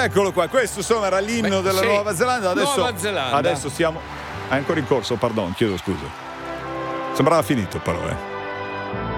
Eccolo qua, questo insomma era l'inno della sì. Nuova Zelanda. Nuova Zelanda. Adesso siamo. È ancora in corso, pardon, chiedo scusa. Sembrava finito però,